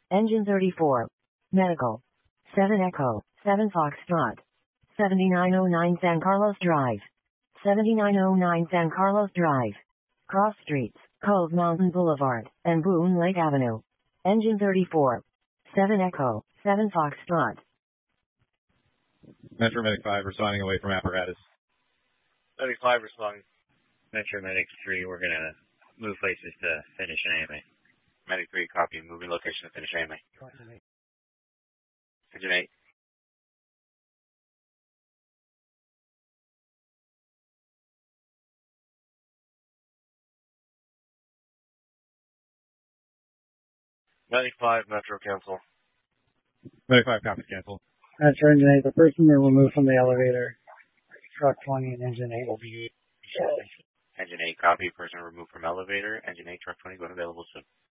Engine 34. Medical. 7 Echo, 7 Foxtrot. 7909 San Carlos Drive. 7909 San Carlos Drive. Cross Streets, Cove Mountain Boulevard, and Boone Lake Avenue. Engine 34. 7 Echo, 7 Foxtrot. Metro Medic 5 responding away from apparatus. Medic 5 responding. Metro Medic 3, we're going to move places to finish an AMA. Medic 3, copy. Moving location to finish AMA. Engine 8. Medic 5, Metro cancel. Medic 5 copies cancel. Metro Engine 8, the person will move from the elevator. Truck 20 and Engine 8 will be... Engine 8, copy. Person removed from elevator. Engine 8, truck 20 going available soon.